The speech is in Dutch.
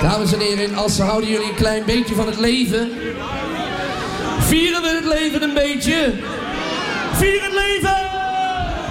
Dames en heren, als houden jullie een klein beetje van het leven? Vieren we het leven een beetje? Vier het leven!